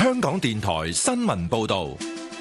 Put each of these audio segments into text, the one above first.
香港電台新聞報道。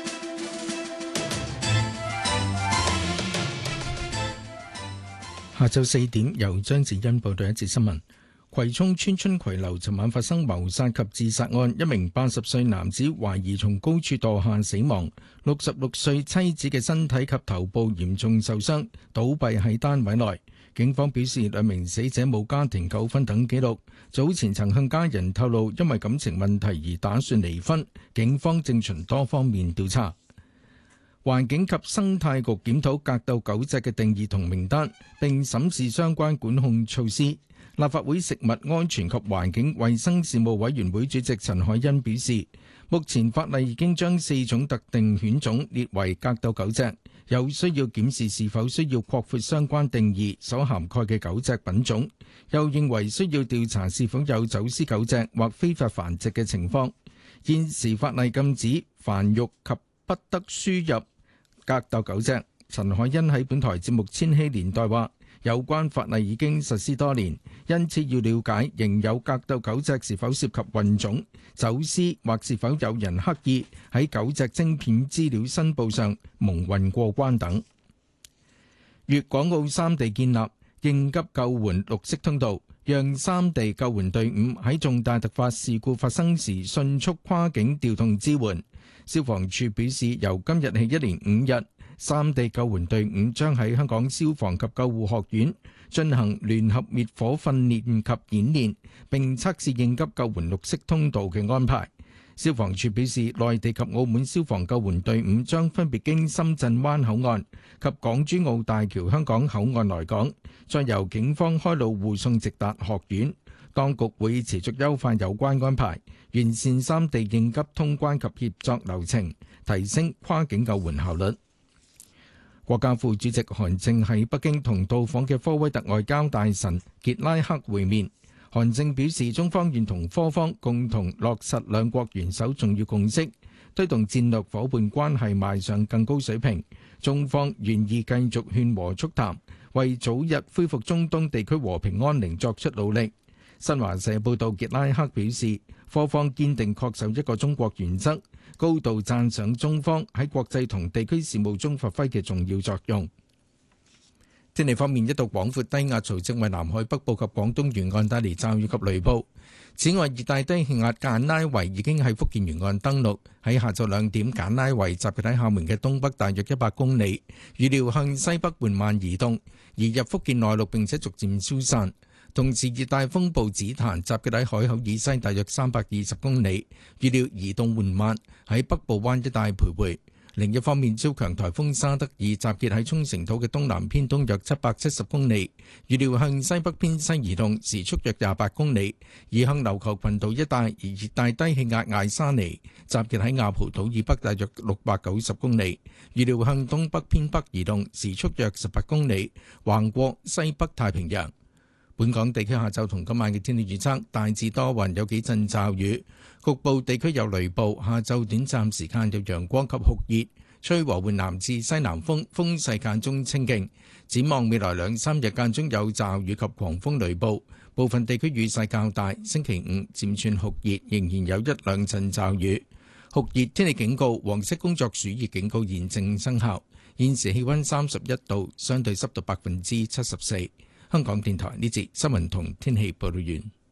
下晝4點，由張子欣報道一節新聞。葵涌村春葵樓尋晚發生謀殺及自殺案，一名80歲男子懷疑從高處墮下死亡，66歲妻子嘅身體及頭部嚴重受傷，倒斃喺單位內。警方表示，兩名死者冇家庭糾紛等記錄，早前曾向家人透露因為感情問題而打算離婚。警方正循多方面調查。環境及生態局檢討格鬥狗隻嘅定義同名單，並審視相關管控措施。立法會食物安全及環境衛生事務委員會主席陳凱欣表示，目前法例已經將4種特定犬種列為格鬥狗隻，有需要檢視是否需要擴闊相關定義所涵蓋嘅狗隻品種，又認為需要調查是否有走私狗隻或非法繁殖嘅情況。現時法例禁止繁育及不得輸入格鬥狗隻。陳凱欣喺本台節目《千禧年代》話，有關法例已經實施多年，因此要了解仍有格鬥狗隻是否涉及混種、走私，或是否有人刻意喺狗隻晶片資料申報上蒙混過關等。粵港澳三地建立應急救援綠色通道，讓三地救援隊伍喺重大突發事故發生時迅速跨境調動支援。消防處表示，由今日起一連5日，三地救援隊伍將喺香港消防及救護學院進行聯合滅火訓練及演練，並測試應急救援綠色通道嘅安排。消防處表示，內地及澳門消防救援隊伍將分別經深圳灣口岸及港珠澳大橋香港口岸來港，再由警方開路護送直達學院。當局會持續優化有關安排，完善三地應急通關及協作流程，提升跨境救援效率。國家副主席韓正喺北京同到訪嘅科威特外交大臣傑拉克會面。韓正表示，中方願同科方共同落實兩國元首重要共識，推動戰略夥伴關係邁上更高水平。中方願意繼續勸和促談，為早日恢復中東地區和平安寧作出努力。新華社報道，傑拉克表示，科方堅定恪守一個中國原則，高度讚賞中方喺國際同地區事務中發揮嘅重要作用。天氣方面，一道廣闊低壓槽正為南海北部及廣東沿岸帶嚟驟雨及雷暴。此外，熱帶低氣壓簡拉維已經喺福建沿岸登陸。喺下晝2點，簡拉維集結喺廈門嘅東北大約100公里，預料向西北緩慢移動，移入福建內陸並且逐漸消散。同時，熱帶風暴紫檀集結喺海口以西大約320公里，預料移動緩慢，喺北部灣一帶徘徊。另一方面，超強颱風沙德爾集結喺沖繩島嘅東南偏東約770公里，預料向西北偏西移動，時速約28公里，移向琉球群島一帶。而熱帶低氣壓艾沙尼集結喺亞蒲島以北大約690公里，預料向東北偏北移動，時速約18公里，橫過西北太平洋。本港地區下晝同今晚嘅天氣預測，大致多雲，有幾陣驟雨，局部地區有雷暴。下晝短暫時間有陽光及酷熱，吹和緩南至西南風，風勢間中清勁。展望未來2-3日間中有驟雨及狂風雷暴，部分地區雨勢較大。星期5漸轉酷熱，仍然有1-2陣驟雨。酷熱天氣警告、黃色工作暑熱警告現正生效。現時氣溫31度，相對濕度74%。香港電台呢節新聞同天氣報道完。